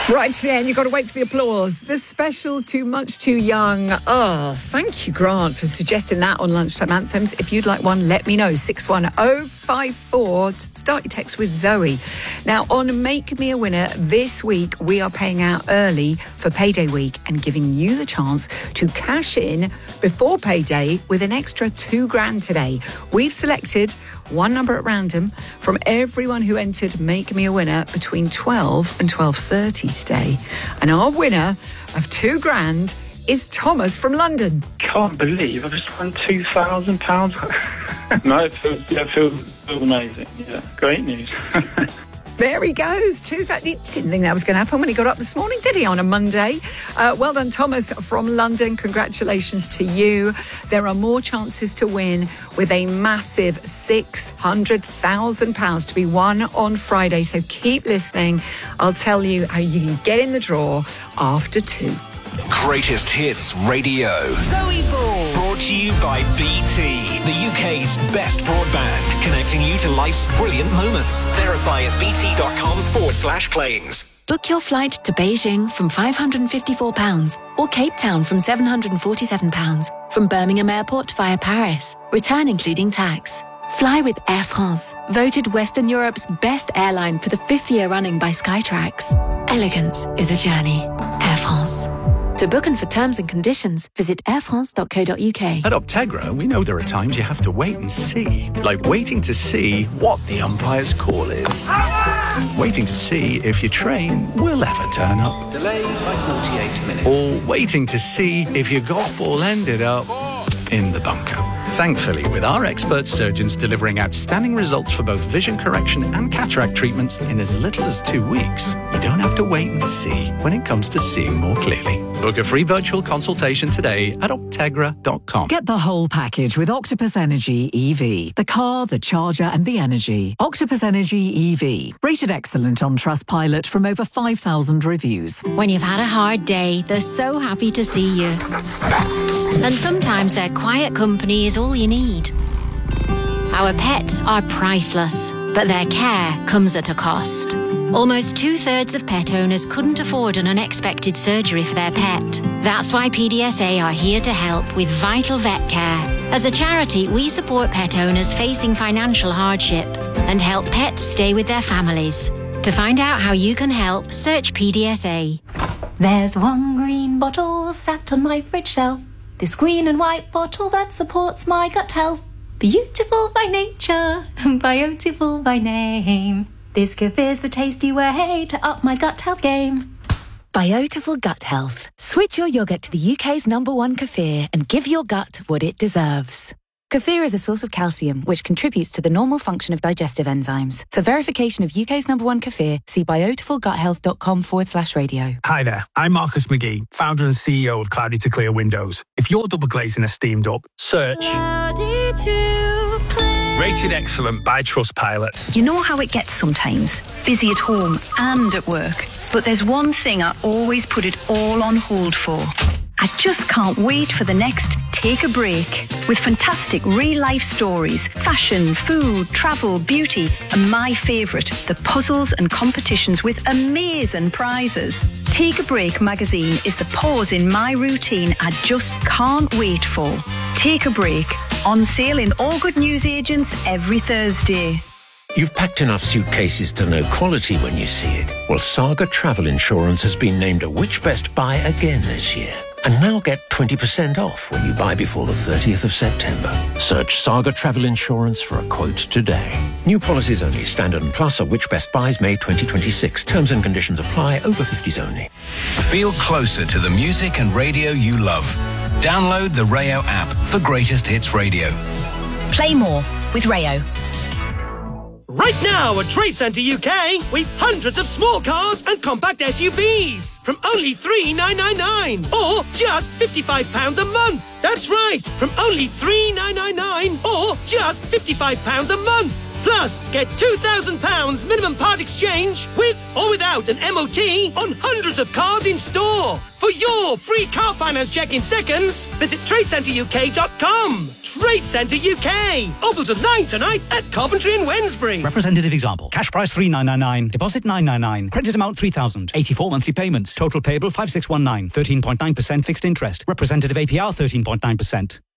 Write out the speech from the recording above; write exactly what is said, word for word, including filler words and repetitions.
Right to the end, you've got to wait for the applause. The special's Too Much Too Young. Oh, thank you, Grant, for suggesting that on Lunchtime Anthems. If you'd like one, let me know. six one oh five four. Start your text with Zoe. Now, on Make Me a Winner, this week we are paying out early for payday week and giving you the chance to cash in before payday with an extra two grand today. We've selected one number at random from everyone who entered Make Me a Winner between twelve and twelve thirty today. And our winner of two grand is Thomas from London. Can't believe I just won two thousand pounds. No, it feels, yeah, it feels, feels amazing. Yeah, great news. There he goes. Two th- he didn't think that was going to happen when he got up this morning, did he, on a Monday? Uh, well done, Thomas from London. Congratulations to you. There are more chances to win with a massive six hundred thousand pounds to be won on Friday. So keep listening. I'll tell you how you can get in the draw after two. Greatest Hits Radio. Zoe Ball. Brought to you by B T, the U K's best broadband, connecting you to life's brilliant moments. Verify at bt.com forward slash claims. Book your flight to Beijing from five hundred fifty-four pounds or Cape Town from seven hundred forty-seven pounds. From Birmingham Airport via Paris. Return including tax. Fly with Air France, voted Western Europe's best airline for the fifth year running by Skytrax. Elegance is a journey. Air France. To book and for terms and conditions, visit air france dot co dot uk. At Optegra, we know there are times you have to wait and see. Like waiting to see what the umpire's call is. Waiting to see if your train will ever turn up. Delayed by forty-eight minutes. Or waiting to see if your golf ball ended up in the bunker. Thankfully, with our expert surgeons delivering outstanding results for both vision correction and cataract treatments in as little as two weeks, you don't have to wait and see when it comes to seeing more clearly. Book a free virtual consultation today at optegra dot com. Get the whole package with Octopus Energy E V. The car, the charger and the energy. Octopus Energy E V. Rated excellent on Trustpilot from over five thousand reviews. When you've had a hard day, they're so happy to see you. And sometimes their quiet company is all you need. Our pets are priceless, but their care comes at a cost. Almost two-thirds of pet owners couldn't afford an unexpected surgery for their pet. That's why P D S A are here to help with vital vet care. As a charity, we support pet owners facing financial hardship and help pets stay with their families. To find out how you can help, search P D S A. There's one green bottle sat on my fridge shelf. This green and white bottle that supports my gut health. Beautiful by nature, beautiful by name. This Kefir's the tasty way to up my gut health game. Biotiful Gut Health. Switch your yoghurt to the U K's number one kefir and give your gut what it deserves. Kefir is a source of calcium, which contributes to the normal function of digestive enzymes. For verification of U K's number one kefir, see biotifulguthealth.com forward slash radio. Hi there, I'm Marcus McGee, founder and C E O of Cloudy to Clear Windows. If you're double glazing a steamed up, search Cloudy to Clear. Rated excellent by Trustpilot. You know how it gets sometimes, busy at home and at work. But there's one thing I always put it all on hold for. I just can't wait for the next Take a Break. With fantastic real-life stories, fashion, food, travel, beauty, and my favourite, the puzzles and competitions with amazing prizes. Take a Break magazine is the pause in my routine I just can't wait for. Take a Break, on sale in all good newsagents every Thursday. You've packed enough suitcases to know quality when you see it. Well, Saga Travel Insurance has been named a Which Best Buy again this year. And now get twenty percent off when you buy before the thirtieth of September. Search Saga Travel Insurance for a quote today. New policies only. Standard and Plus are Which Best Buys May twenty twenty-six. Terms and conditions apply. Over fifties only. Feel closer to the music and radio you love. Download the Rayo app for Greatest Hits Radio. Play more with Rayo. Right now at Trade Centre U K, we've hundreds of small cars and compact S U Vs from only three thousand nine hundred ninety-nine pounds or just fifty-five pounds a month. That's right, from only three thousand nine hundred ninety-nine pounds or just fifty-five pounds a month. Plus, get two thousand pounds minimum part exchange with or without an M O T on hundreds of cars in store. For your free car finance check in seconds, visit trade centre U K dot com. Trade Centre U K. Open till nine tonight at Coventry and Wednesbury. Representative example. Cash price three thousand nine hundred ninety-nine. Deposit nine hundred ninety-nine. Credit amount three thousand. eighty-four monthly payments. Total payable five thousand six hundred nineteen. thirteen point nine percent fixed interest. Representative A P R thirteen point nine percent.